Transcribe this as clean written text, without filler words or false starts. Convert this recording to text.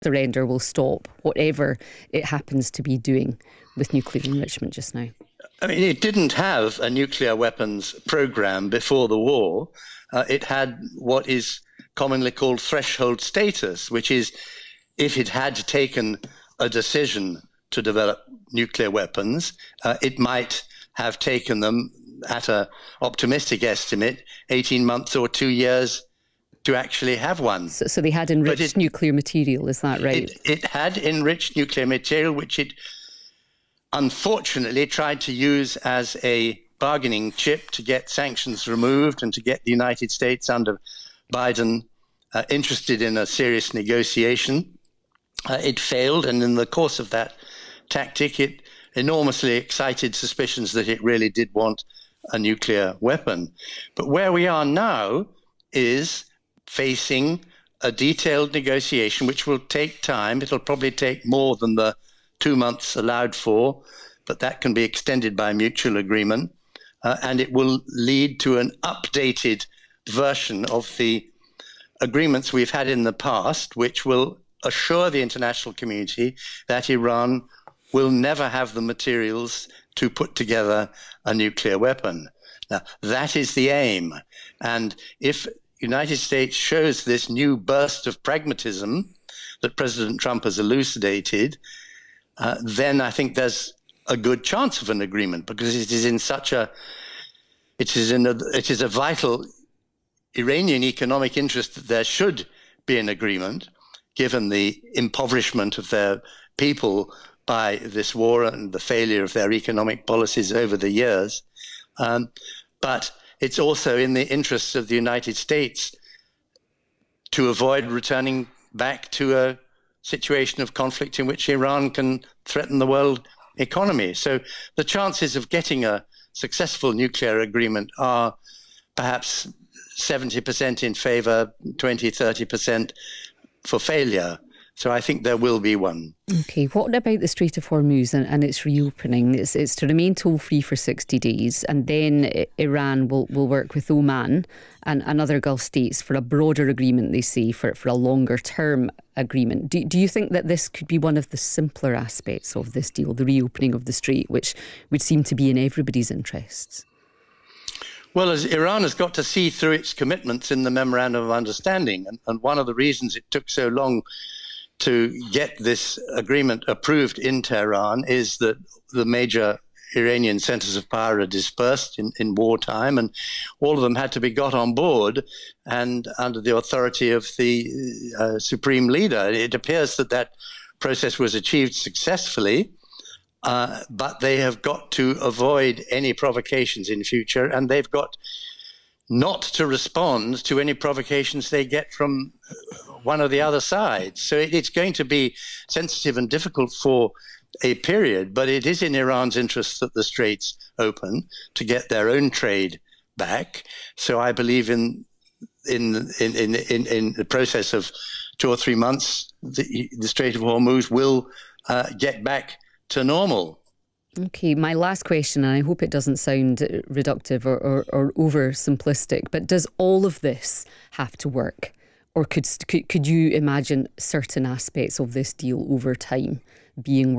surrender will stop whatever it happens to be doing with nuclear enrichment just now? I mean, it didn't have a nuclear weapons program before the war. It had what is commonly called threshold status, which is if it had taken a decision to develop nuclear weapons, it might have taken them, at an optimistic estimate, 18 months or 2 years to actually have one. So they had enriched nuclear material, is that right? It had enriched nuclear material, which it unfortunately tried to use as a bargaining chip to get sanctions removed and to get the United States under Biden interested in a serious negotiation. It failed, and in the course of that tactic, it enormously excited suspicions that it really did want a nuclear weapon. But where we are now is facing a detailed negotiation, which will take time. It'll probably take more than the 2 months allowed for, but that can be extended by mutual agreement. And it will lead to an updated version of the agreements we've had in the past, which will assure the international community that Iran will never have the materials to put together a nuclear weapon. Now, that is the aim. And if the United States shows this new burst of pragmatism that President Trump has elucidated, then I think there's a good chance of an agreement, because it is a vital Iranian economic interest that there should be an agreement, given the impoverishment of their people by this war and the failure of their economic policies over the years. But it's also in the interests of the United States to avoid returning back to a situation of conflict in which Iran can threaten the world economy. So the chances of getting a successful nuclear agreement are perhaps 70% in favor, 20-30% for failure. So I think there will be one. Okay, what about the Strait of Hormuz and its reopening? It's to remain toll-free for 60 days, and then Iran will work with Oman and other Gulf states for a broader agreement, they say, for a longer-term agreement. Do you think that this could be one of the simpler aspects of this deal, the reopening of the Strait, which would seem to be in everybody's interests? Well, as Iran has got to see through its commitments in the Memorandum of Understanding, and one of the reasons it took so long to get this agreement approved in Tehran is that the major Iranian centers of power are dispersed in wartime, and all of them had to be got on board and under the authority of the supreme leader. It appears that that process was achieved successfully, but they have got to avoid any provocations in future, and they've got not to respond to any provocations they get from one or the other side. So it's going to be sensitive and difficult for a period, but it is in Iran's interest that the Straits open to get their own trade back. So I believe in the process of 2 or 3 months, the Strait of Hormuz will get back to normal. Okay, my last question, and I hope it doesn't sound reductive or oversimplistic, but does all of this have to work? Or could you imagine certain aspects of this deal over time being